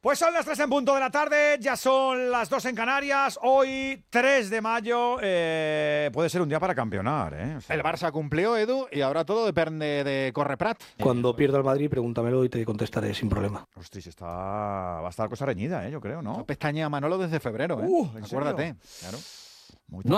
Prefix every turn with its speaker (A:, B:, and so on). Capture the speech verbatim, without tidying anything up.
A: Pues son las tres en punto de la tarde, ya son las dos en Canarias. Hoy, tres de mayo, eh, puede ser un día para campeonar, ¿eh? O sea,
B: el Barça cumplió, Edu, y ahora todo depende de Correprat.
C: Cuando pierda el Madrid, pregúntamelo y te contestaré sin problema.
A: Hostia, está, va a estar cosa reñida, ¿eh? Yo creo, ¿no?
B: No pestañea Manolo desde febrero, ¿eh?
A: Uh, ¿en
B: Acuérdate.
A: serio?
B: Claro.
A: Muy